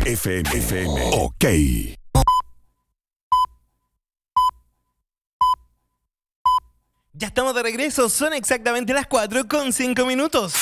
FM. Ok. Ya estamos de regreso, son exactamente las 4:05.